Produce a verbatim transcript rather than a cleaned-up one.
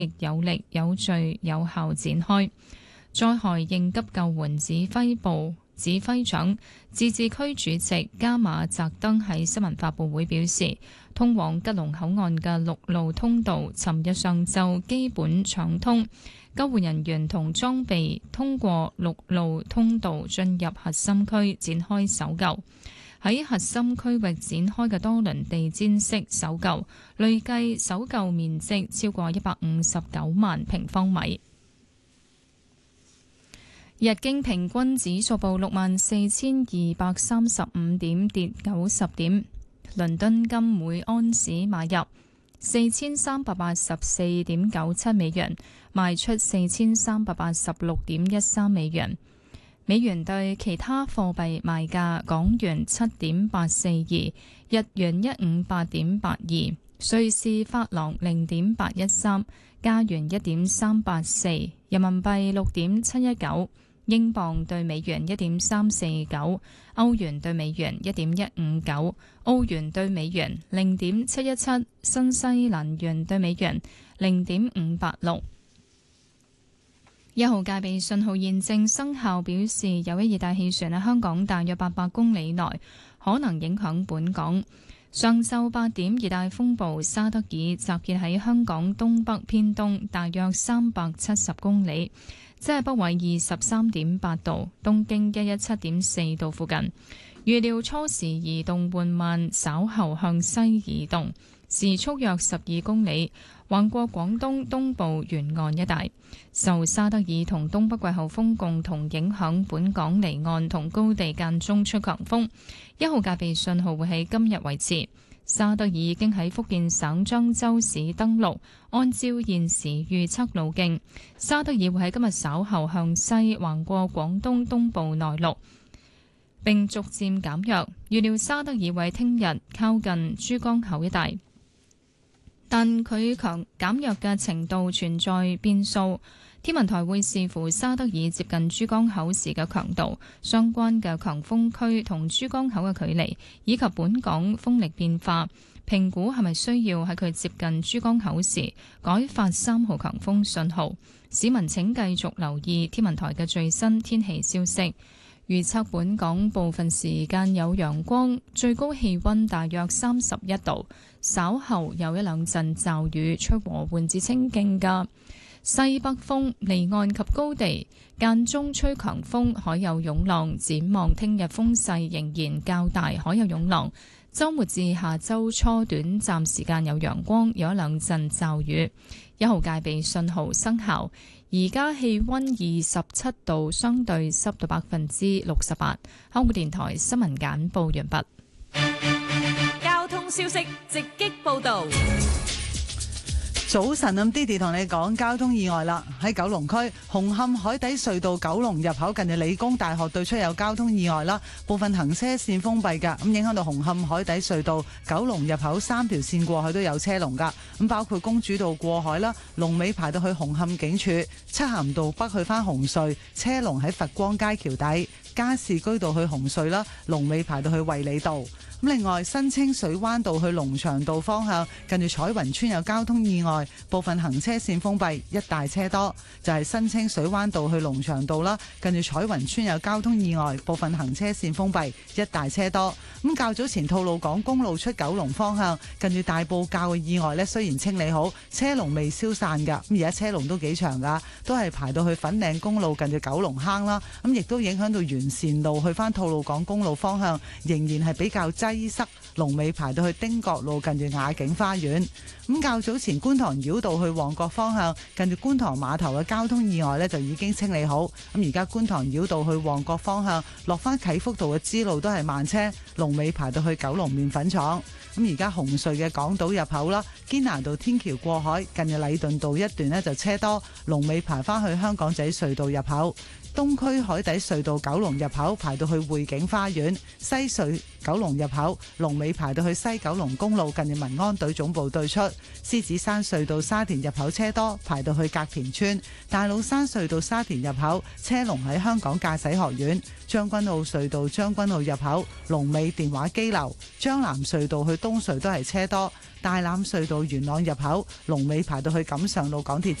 亦有力、有序、有效展開。災害應急救援指揮部指揮長自治區主席加馬澤登喺新聞發佈會表示，通往吉隆口岸嘅陸路通道尋日上晝基本暢通，救援人員同裝備通過陸路通道進入核心區展開搜救。喺核心區域展開嘅多輪地毯式搜救，累計搜救面積超過一百五十九萬平方米。日經平均指數報六萬四千二百三十五點，跌九十點。倫敦金每安士買入四千三百八十四點九七美元，賣出四千三百八十六點一三美元。美元對其他貨幣賣價：港元七點八四二，日元一五八點八二，瑞士法郎零點八一三，加元一點三八四，人民幣六點七一九。英鎊對美元一點三四九，歐元對美元一點一五九，澳元對美元零點七一七，新西蘭元對美元零點五八六。一號戒備信號現正生效，表示有一熱帶氣旋喺香港大約八百公里內可能影響本港。上晝八點，熱帶風暴沙德爾集結喺香港東北偏東大約三百七十公里，即係北緯二十三點八度，東經一一七點四度附近。預料初時移動緩慢，稍後向西移動，時速約十二公里，橫過廣東東部沿岸一帶。受沙德爾同東北季候風共同影響，本港離岸同高地間中吹強風。一號戒備信號會喺今日維持。沙德爾已經喺福建省漳州市登陸，按照現時預測路徑，沙德爾會喺今日稍後向西橫過廣東東部內陸，並逐漸減弱。預料沙德爾會聽日靠近珠江口一帶，但佢強減弱嘅程度存在變數。天文台會視乎沙德爾接近珠江口時嘅強度、相關嘅強風區同珠江口嘅距離，以及本港風力變化，評估係咪需要喺佢接近珠江口時改發三號強風信號。市民請繼續留意天文台嘅最新天氣消息。預測本港部分時間有陽光，最高氣溫大約三十一度，稍後有一兩陣驟雨，吹和緩至清勁㗎西北風，離岸及高地間中吹強風，海有湧浪。展望聽日風勢仍然較大，海有湧浪。周末至下周初短暫時間有陽光，有一兩陣驟雨。一號戒備信號生效。而家氣溫二十七度，相對濕度百分之六十八。香港電台新聞簡報完畢。 交通消息直擊報道。 早晨，咁 Didi 同你講交通意外啦。喺九龍區紅磡海底隧道九龍入口近住理工大學對出有交通意外啦，部分行車線封閉噶，咁影響到紅磡海底隧道九龍入口三條線過去都有車龍噶，咁包括公主道過海啦，龍尾排到去紅磡警署；漆咸道北去翻紅隧，車龍喺佛光街橋底；加士居道去紅隧啦，龍尾排到去衛理道。咁另外，新清水灣道去龍翔道方向，近住彩雲村有交通意外，部分行車線封閉，一大車多。就係新清水灣道去龍翔道啦，近住彩雲村有交通意外，部分行車線封閉，一大車多。咁較早前吐露港公路出九龍方向，近住大埔滘嘅意外呢，雖然清理好，車龍未消散㗎。咁而家車龍都幾長㗎，都係排到去粉嶺公路近住九龍坑啦。咁亦都影響到完善路去翻吐露港公路方向，仍然係比較擠塞，龍尾排到去汀角路近住雅景花園。咁較早前觀塘繞道去旺角方向，近住觀塘碼頭嘅交通意外呢，就已經清理好。咁而家觀塘繞道去旺角方向，落翻啟福道嘅支路都係慢車，龍尾排到去九龍麵粉廠。咁而家紅隧嘅港島入口啦，堅拿道天橋過海近住禮頓道一段呢就車多，龍尾排翻去香港仔隧道入口。 東區海底隧道九龍入口排到去匯景花園，西隧九龍入口龍尾排到去西九龍公路近住民安隊總部對出，獅子山隧道沙田入口車多排到去隔田村，大老山隧道沙田入口車龍喺香港駕駛學院，將軍澳隧道將軍澳入口龍尾電話機樓，將藍隧道去東隧都係車多，大欖隧道元朗入口龍尾排到去錦上路港鐵